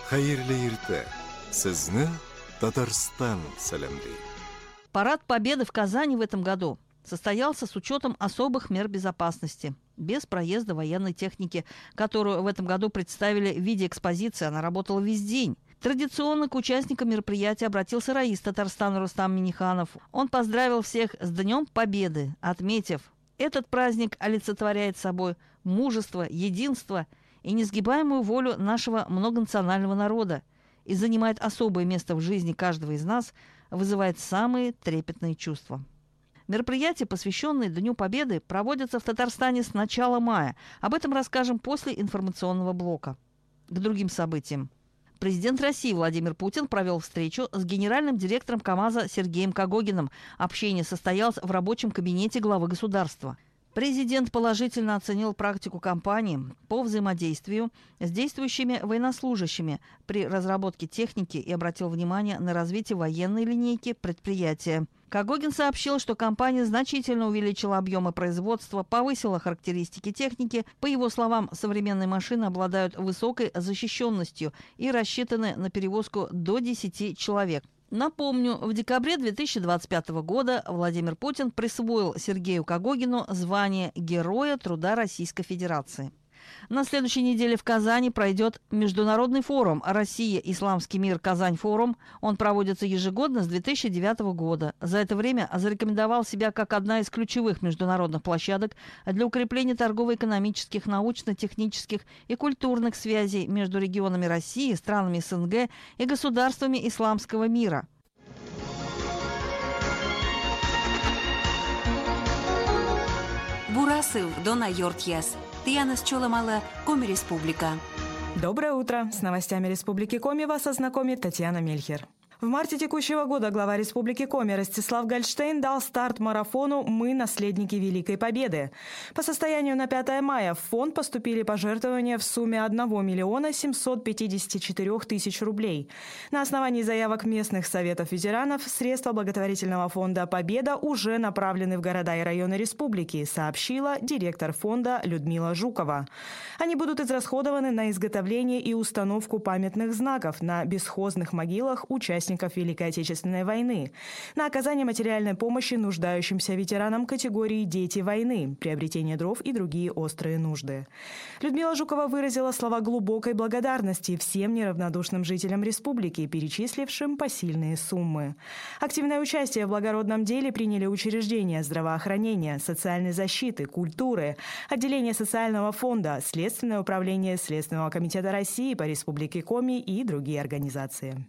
Хәерле иртә. Сезне Татарстан сәламлый. Парад Победы в Казани в этом году состоялся с учетом особых мер безопасности, без проезда военной техники, которую в этом году представили в виде экспозиции. Она работала весь день. Традиционно к участникам мероприятия обратился раис Татарстана Рустам Минниханов. Он поздравил всех с Днем Победы, отметив, этот праздник олицетворяет собой мужество, единство и несгибаемую волю нашего многонационального народа и занимает особое место в жизни каждого из нас, вызывает самые трепетные чувства. Мероприятия, посвященные Дню Победы, проводятся в Татарстане с начала мая. Об этом расскажем после информационного блока. К другим событиям. Президент России Владимир Путин провел встречу с генеральным директором КАМАЗа Сергеем Когогиным. Общение состоялось в рабочем кабинете главы государства. Президент положительно оценил практику компании по взаимодействию с действующими военнослужащими при разработке техники и обратил внимание на развитие военной линейки предприятия. Когогин сообщил, что компания значительно увеличила объемы производства, повысила характеристики техники. По его словам, современные машины обладают высокой защищенностью и рассчитаны на перевозку до 10 человек. Напомню, в декабре 2025 года Владимир Путин присвоил Сергею Когогину звание Героя труда Российской Федерации. На следующей неделе в Казани пройдет международный форум «Россия. Исламский мир. Казань-форум». Он проводится ежегодно с 2009 года. За это время зарекомендовал себя как одна из ключевых международных площадок для укрепления торгово-экономических, научно-технических и культурных связей между регионами России, странами СНГ и государствами исламского мира. Бурасыл Дона Йортьяс. Тианас Чоламала, Коми Республика. Доброе утро! С новостями Республики Коми вас ознакомит Татьяна Мельхер. В марте текущего года глава Республики Коми Ростислав Гольштейн дал старт марафону «Мы – наследники Великой Победы». По состоянию на 5 мая в фонд поступили пожертвования в сумме 1 миллиона 754 тысяч рублей. На основании заявок местных советов ветеранов средства благотворительного фонда «Победа» уже направлены в города и районы республики, сообщила директор фонда Людмила Жукова. Они будут израсходованы на изготовление и установку памятных знаков на бесхозных могилах участников Великой Отечественной войны, на оказание материальной помощи нуждающимся ветеранам категории «Дети войны», приобретение дров и другие острые нужды. Людмила Жукова выразила слова глубокой благодарности всем неравнодушным жителям республики, перечислившим посильные суммы. Активное участие в благородном деле приняли учреждения здравоохранения, социальной защиты, культуры, отделение социального фонда, Следственное управление Следственного комитета России по Республике Коми и другие организации.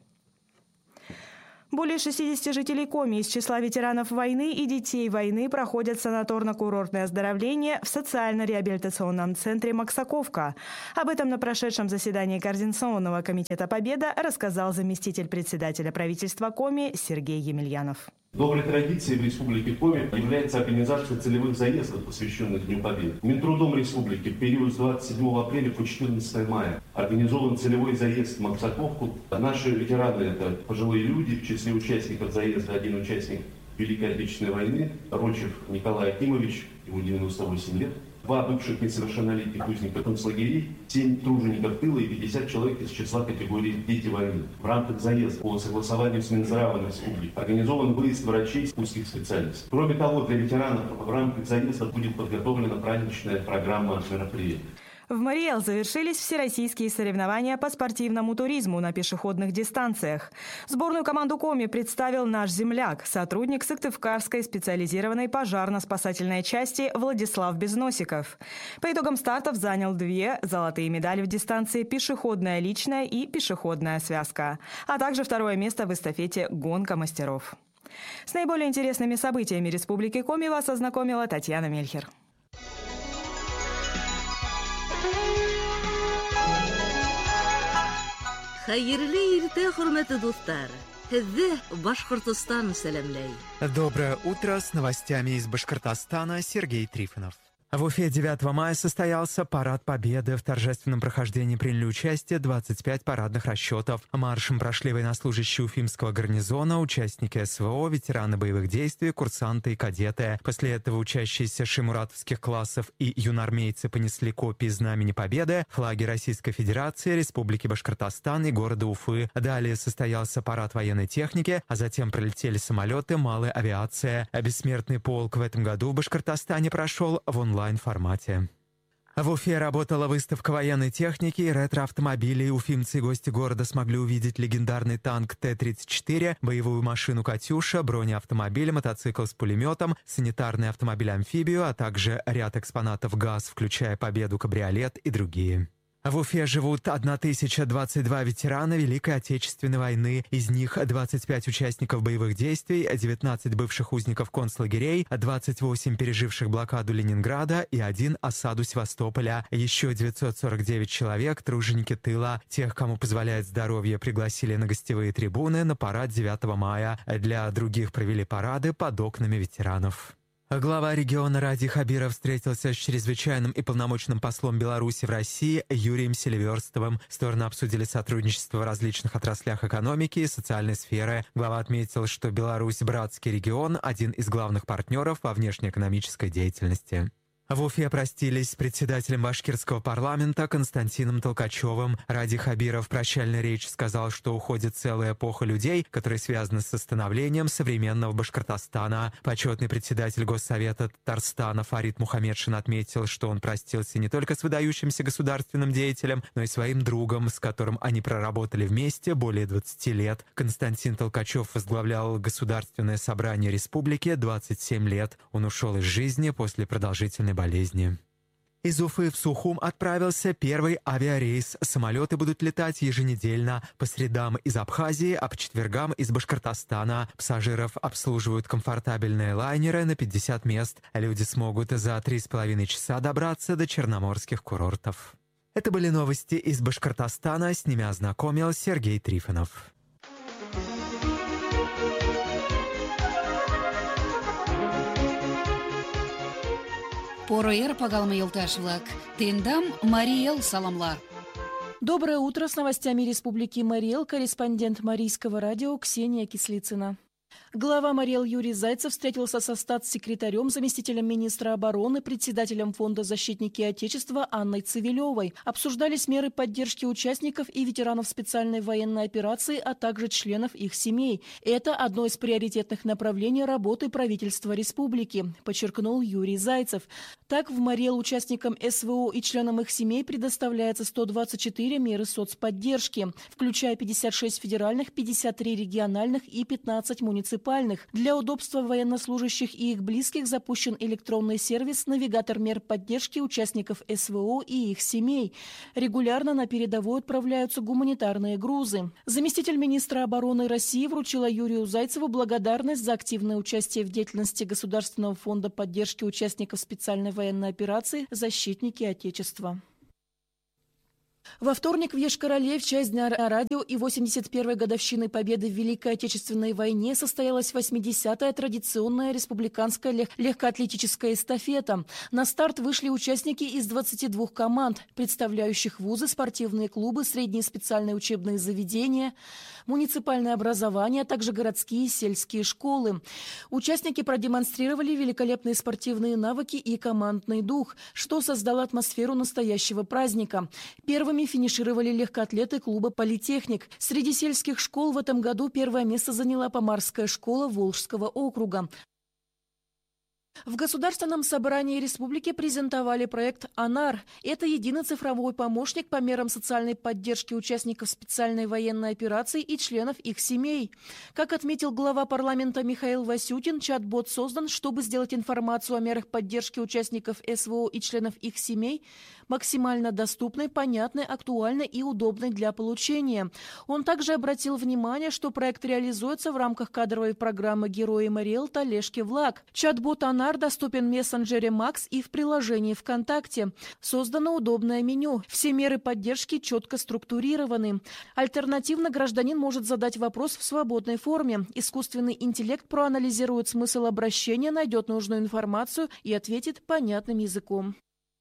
Более 60 жителей Коми из числа ветеранов войны и детей войны проходят санаторно-курортное оздоровление в социально-реабилитационном центре «Максаковка». Об этом на прошедшем заседании Координационного комитета «Победа» рассказал заместитель председателя правительства Коми Сергей Емельянов. Доброй традицией в Республике Коми является организация целевых заездов, посвященных Дню Победы. Минтрудом Республики в период с 27 апреля по 14 мая организован целевой заезд в Максаковку. Наши ветераны – это пожилые люди, в числе участников заезда один участник Великой Отечественной войны, Рочев Николай Акимович, ему 98 лет. 2 бывших несовершеннолетних узника концлагерей, 7 тружеников тыла и 50 человек из числа категории «Дети войны». В рамках заезда по согласованию с Минздравом Республики организован выезд врачей узких специалистов. Кроме того, для ветеранов в рамках заезда будет подготовлена праздничная программа мероприятий. В Мариэл завершились всероссийские соревнования по спортивному туризму на пешеходных дистанциях. Сборную команду Коми представил наш земляк, сотрудник Сыктывкарской специализированной пожарно-спасательной части Владислав Безносиков. По итогам стартов занял 2 золотые медали в дистанции пешеходная личная и пешеходная связка, а также 2 место в эстафете «Гонка мастеров». С наиболее интересными событиями Республики Коми вас ознакомила Татьяна Мельхер. Хәерле иртә, хөрмәтле дуслар. Һезне Башкортостан сәламләй. Доброе утро, с новостями из Башкортостана Сергей Трифонов. В Уфе 9 мая состоялся парад Победы. В торжественном прохождении приняли участие 25 парадных расчетов. Маршем прошли военнослужащие Уфимского гарнизона, участники СВО, ветераны боевых действий, курсанты и кадеты. После этого учащиеся шеймуратовских классов и юноармейцы понесли копии Знамени Победы, флаги Российской Федерации, Республики Башкортостан и города Уфы. Далее состоялся парад военной техники, а затем пролетели самолеты малой авиации. Бессмертный полк в этом году в Башкортостане прошел в онлайн-формате. В Уфе работала выставка военной техники и ретро-автомобилей. Уфимцы и гости города смогли увидеть легендарный танк Т-34, боевую машину «Катюша», бронеавтомобиль, мотоцикл с пулеметом, санитарный автомобиль-амфибию, а также ряд экспонатов ГАЗ, включая «Победу», кабриолет и другие. В Уфе живут 1022 ветерана Великой Отечественной войны. Из них 25 участников боевых действий, 19 бывших узников концлагерей, 28 переживших блокаду Ленинграда и 1 осаду Севастополя. Еще 949 человек, труженики тыла. Тех, кому позволяет здоровье, пригласили на гостевые трибуны на парад 9 мая. Для других провели парады под окнами ветеранов. Глава региона Ради Хабиров встретился с чрезвычайным и полномочным послом Беларуси в России Юрием Селиверстовым. Стороны обсудили сотрудничество в различных отраслях экономики и социальной сферы. Глава отметил, что Беларусь – братский регион, один из главных партнеров во внешнеэкономической деятельности. В Уфе простились с председателем башкирского парламента Константином Толкачевым. Ради Хабиров в прощальной речи сказал, что уходит целая эпоха людей, которые связаны с становлением современного Башкортостана. Почетный председатель Госсовета Татарстана Фарид Мухаммедшин отметил, что он простился не только с выдающимся государственным деятелем, но и своим другом, с которым они проработали вместе более 20 лет. Константин Толкачев возглавлял Государственное собрание республики 27 лет. Он ушел из жизни после продолжительной болезни. Из Уфы в Сухум отправился первый авиарейс. Самолеты будут летать еженедельно. По средам из Абхазии, а по четвергам из Башкортостана. Пассажиров обслуживают комфортабельные лайнеры на 50 мест. Люди смогут за 3,5 часа добраться до черноморских курортов. Это были новости из Башкортостана. С ними ознакомил Сергей Трифонов. Пороер пагалмы елташ-влак. Тендам Мариэл саламлар. Доброе утро, с новостями Республики Мариэл, корреспондент Марийского радио Ксения Кислицына. Глава Мариэл Юрий Зайцев встретился со статс-секретарем, заместителем министра обороны, председателем фонда «Защитники Отечества» Анной Цивилевой. Обсуждались меры поддержки участников и ветеранов специальной военной операции, а также членов их семей. Это одно из приоритетных направлений работы правительства республики, подчеркнул Юрий Зайцев. Так, в Мариэл участникам СВО и членам их семей предоставляется 124 меры соцподдержки, включая 56 федеральных, 53 региональных и 15 муниципальных. Для удобства военнослужащих и их близких запущен электронный сервис «Навигатор мер поддержки участников СВО и их семей». Регулярно на передовую отправляются гуманитарные грузы. Заместитель министра обороны России вручила Юрию Зайцеву благодарность за активное участие в деятельности Государственного фонда поддержки участников специальной военной операции «Защитники Отечества». Во вторник в Йошкар-Оле в честь Дня радио и 81-й годовщины Победы в Великой Отечественной войне состоялась 80-я традиционная республиканская легкоатлетическая эстафета. На старт вышли участники из 22 команд, представляющих вузы, спортивные клубы, средние специальные учебные заведения, муниципальное образование, а также городские и сельские школы. Участники продемонстрировали великолепные спортивные навыки и командный дух, что создало атмосферу настоящего праздника. Первыми финишировали легкоатлеты клуба «Политехник». Среди сельских школ в этом году первое место заняла Помарская школа Волжского округа. В Государственном собрании республики презентовали проект «АНАР». Это единый цифровой помощник по мерам социальной поддержки участников специальной военной операции и членов их семей. Как отметил глава парламента Михаил Васютин, чат-бот создан, чтобы сделать информацию о мерах поддержки участников СВО и членов их семей максимально доступной, понятной, актуальной и удобной для получения. Он также обратил внимание, что проект реализуется в рамках кадровой программы «Герои Мариэл Талешки Влак». Чат-бот «АНАР» Вебинар доступен в мессенджере Макс и в приложении ВКонтакте. Создано удобное меню. Все меры поддержки четко структурированы. Альтернативно гражданин может задать вопрос в свободной форме. Искусственный интеллект проанализирует смысл обращения, найдет нужную информацию и ответит понятным языком.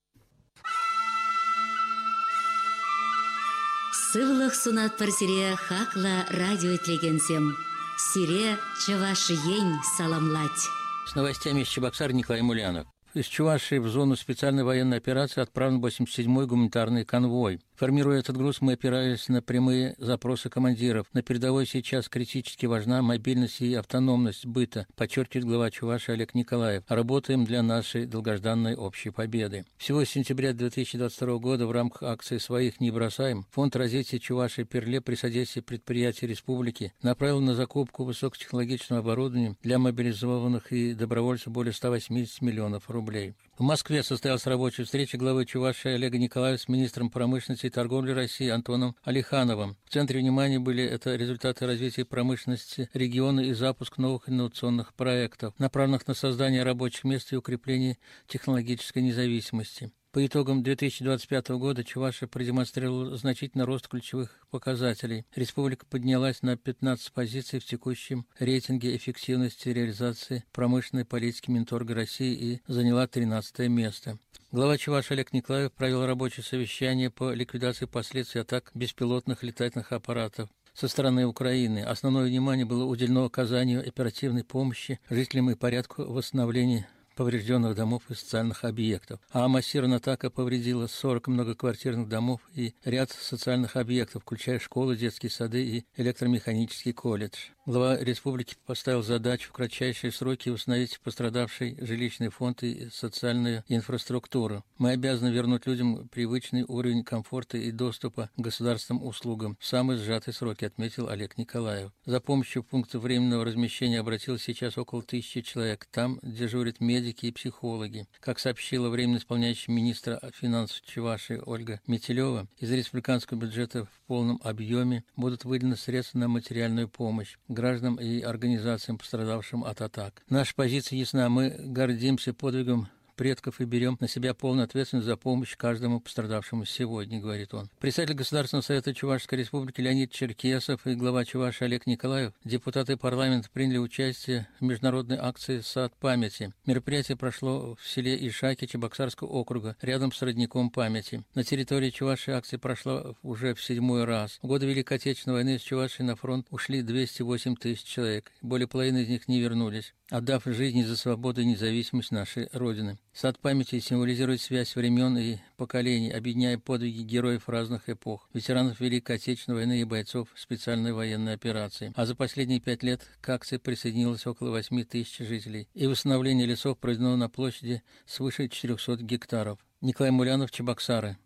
Сывлых сунат парсире хакла радио тлегенсем. Сире чавашиень саламлать. С новостями из Чебоксар Николай Мулянов. Из Чувашии в зону специальной военной операции отправлен 87-й гуманитарный конвой. Формируя этот груз, мы опирались на прямые запросы командиров. На передовой сейчас критически важна мобильность и автономность быта, подчеркивает глава Чувашии Олег Николаев. Работаем для нашей долгожданной общей победы. Всего с сентября 2022 года в рамках акции «Своих не бросаем» Фонд развития Чувашии Перле при содействии предприятий республики направил на закупку высокотехнологичного оборудования для мобилизованных и добровольцев более 180 миллионов рублей. В Москве состоялась рабочая встреча главы Чувашии Олега Николаева с министром промышленности и торговли России Антоном Алихановым. В центре внимания были результаты развития промышленности региона и запуск новых инновационных проектов, направленных на создание рабочих мест и укрепление технологической независимости. По итогам 2025 года Чувашия продемонстрировала значительный рост ключевых показателей. Республика поднялась на 15 позиций в текущем рейтинге эффективности реализации промышленной политики Минторга России и заняла 13 место. Глава Чувашии Олег Николаев провел рабочее совещание по ликвидации последствий атак беспилотных летательных аппаратов со стороны Украины. Основное внимание было уделено оказанию оперативной помощи жителям и порядку восстановления поврежденных домов и социальных объектов. А массированная атака повредила 40 многоквартирных домов и ряд социальных объектов, включая школы, детские сады и электромеханический колледж. Глава республики поставил задачу в кратчайшие сроки восстановить пострадавший жилищный фонд и социальную инфраструктуру. Мы обязаны вернуть людям привычный уровень комфорта и доступа к государственным услугам в самые сжатые сроки, отметил Олег Николаев. За помощью в пункты временного размещения обратилось сейчас около 1000 человек. Там дежурят медики и психологи. Как сообщила временно исполняющая министра финансов Чувашии Ольга Метелева, из республиканского бюджета в полном объеме будут выделены средства на материальную помощь гражданам и организациям, пострадавшим от атак. Наша позиция ясна. Мы гордимся подвигом предков и берем на себя полную ответственность за помощь каждому пострадавшему сегодня, говорит он. Председатель Государственного совета Чувашской республики Леонид Черкесов и глава Чувашии Олег Николаев, депутаты парламента, приняли участие в международной акции «Сад памяти». Мероприятие прошло в селе Ишаки Чебоксарского округа, рядом с родником памяти. На территории Чувашии акция прошла уже в 7-й раз. В годы Великой Отечественной войны из Чувашии на фронт ушли 208 тысяч человек. Более половины из них не вернулись, отдав жизни за свободу и независимость нашей Родины. Сад памяти символизирует связь времен и поколений, объединяя подвиги героев разных эпох, ветеранов Великой Отечественной войны и бойцов специальной военной операции. А за последние 5 лет к акции присоединилось около 8 тысяч жителей. И восстановление лесов проведено на площади свыше 400 гектаров. Николай Мулянов, Чебоксары.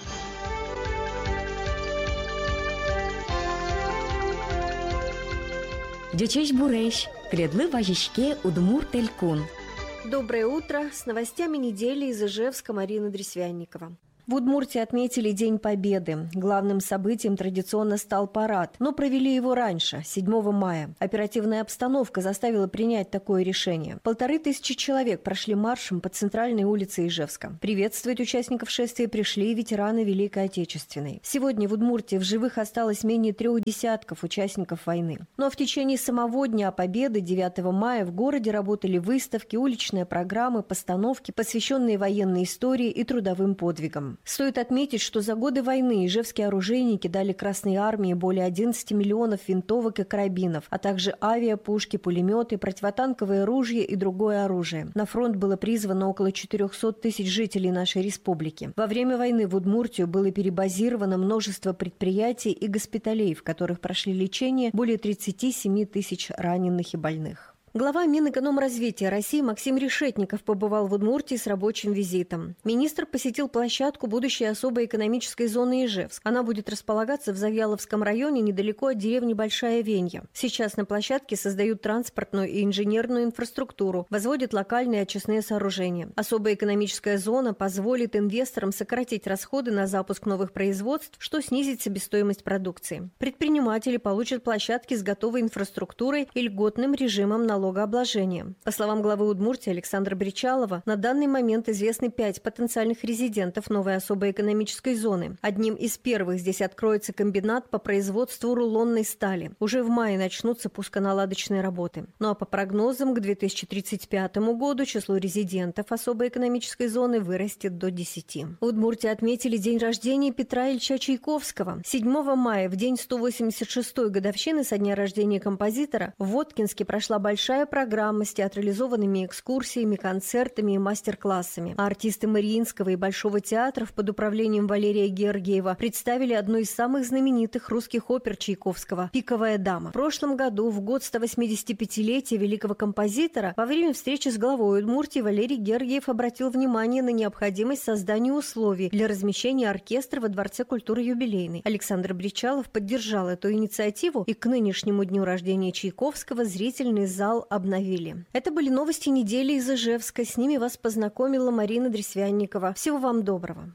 Дючеш Буреш, кредлы важишке удмур телькун. Доброе утро. С новостями недели из Ижевска Марина Дресвянникова. В Удмуртии отметили День Победы. Главным событием традиционно стал парад, но провели его раньше, 7 мая. Оперативная обстановка заставила принять такое решение. 1500 человек прошли маршем по центральной улице Ижевска. Приветствовать участников шествия пришли и ветераны Великой Отечественной. Сегодня в Удмуртии в живых осталось менее 3 десятков участников войны. Но в течение самого Дня Победы, 9 мая, в городе работали выставки, уличные программы, постановки, посвященные военной истории и трудовым подвигам. Стоит отметить, что за годы войны ижевские оружейники дали Красной армии более 11 миллионов винтовок и карабинов, а также авиа, пушки, пулеметы, противотанковые ружья и другое оружие. На фронт было призвано около 400 тысяч жителей нашей республики. Во время войны в Удмуртию было перебазировано множество предприятий и госпиталей, в которых прошли лечение более 37 тысяч раненых и больных. Глава Минэкономразвития России Максим Решетников побывал в Удмуртии с рабочим визитом. Министр посетил площадку будущей особой экономической зоны Ижевск. Она будет располагаться в Завьяловском районе, недалеко от деревни Большая Венья. Сейчас на площадке создают транспортную и инженерную инфраструктуру, возводят локальные очистные сооружения. Особая экономическая зона позволит инвесторам сократить расходы на запуск новых производств, что снизит себестоимость продукции. Предприниматели получат площадки с готовой инфраструктурой и льготным режимом налогового налогообложения. По словам главы Удмуртии Александра Бричалова, на данный момент известны 5 потенциальных резидентов новой особой экономической зоны. Одним из первых здесь откроется комбинат по производству рулонной стали. Уже в мае начнутся пусконаладочные работы. Ну а по прогнозам, к 2035 году число резидентов особой экономической зоны вырастет до 10. В Удмуртии отметили день рождения Петра Ильича Чайковского. 7 мая, в день 186-й годовщины со дня рождения композитора, в Воткинске прошла большая программа с театрализованными экскурсиями, концертами и мастер-классами. А артисты Мариинского и Большого театров под управлением Валерия Гергиева представили одну из самых знаменитых русских опер Чайковского «Пиковая дама». В прошлом году, в год 185-летия великого композитора, во время встречи с главой Удмуртии Валерий Гергиев обратил внимание на необходимость создания условий для размещения оркестра во Дворце культуры «Юбилейный». Александр Бричалов поддержал эту инициативу, и к нынешнему дню рождения Чайковского зрительный зал обновили. Это были новости недели из Ижевска. С ними вас познакомила Марина Дресвянникова. Всего вам доброго.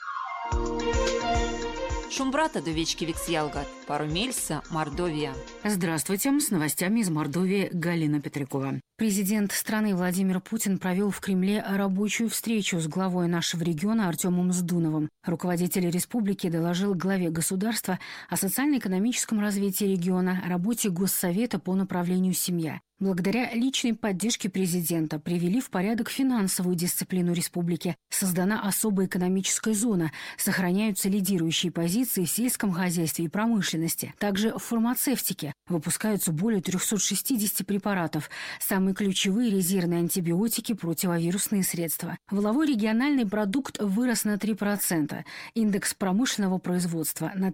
Шумбрата довечки Виксьялгат, Парумельса, Мордовия. Здравствуйте, с новостями из Мордовии Галина Петрякова. Президент страны Владимир Путин провел в Кремле рабочую встречу с главой нашего региона Артемом Сдуновым. Руководитель республики доложил главе государства о социально-экономическом развитии региона, работе Госсовета по направлению «Семья». Благодаря личной поддержке президента привели в порядок финансовую дисциплину республики. Создана особая экономическая зона, сохраняются лидирующие позиции в сельском хозяйстве и промышленности. Также в фармацевтике выпускаются более 360 препаратов. Самые ключевые резервные антибиотики, противовирусные средства. Валовой региональный продукт вырос на 3%. Индекс промышленного производства на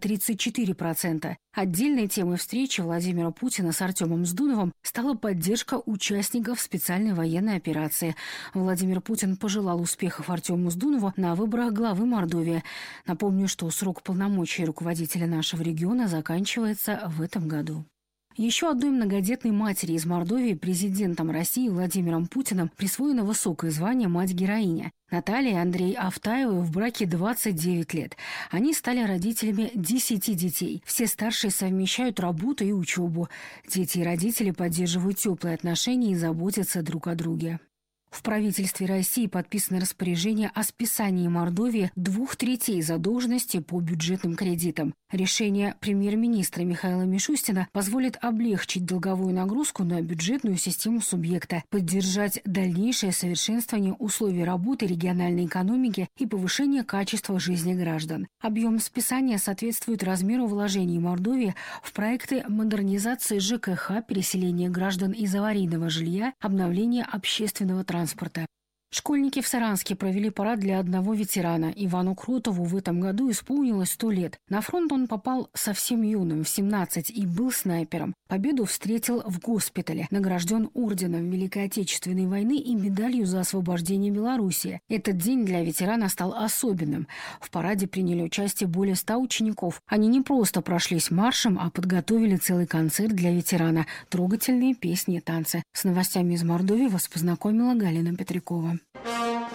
34%. Отдельной темой встречи Владимира Путина с Артемом Сдуновым стала поддержка участников специальной военной операции. Владимир Путин пожелал успехов Артему Сдунову на выборах главы Мордовии. Напомню, что срок полномочий руководителя нашего региона заканчивается в этом году. Еще одной многодетной матери из Мордовии президентом России Владимиром Путиным присвоено высокое звание «Мать-героиня». Наталья и Андрей Автаевы в браке 29 лет. Они стали родителями 10 детей. Все старшие совмещают работу и учебу. Дети и родители поддерживают теплые отношения и заботятся друг о друге. В правительстве России подписано распоряжение о списании Мордовии 2/3 задолженности по бюджетным кредитам. Решение премьер-министра Михаила Мишустина позволит облегчить долговую нагрузку на бюджетную систему субъекта, поддержать дальнейшее совершенствование условий работы региональной экономики и повышение качества жизни граждан. Объем списания соответствует размеру вложений Мордовии в проекты модернизации ЖКХ, переселения граждан из аварийного жилья, обновления общественного транспорта. Школьники в Саранске провели парад для одного ветерана. Ивану Кротову в этом году исполнилось 100 лет. На фронт он попал совсем юным, в 17, и был снайпером. Победу встретил в госпитале, награжден орденом Великой Отечественной войны и медалью за освобождение Белоруссии. Этот день для ветерана стал особенным. В параде приняли участие более 100 учеников. Они не просто прошлись маршем, а подготовили целый концерт для ветерана. Трогательные песни и танцы. С новостями из Мордовии вас познакомила Галина Петрякова.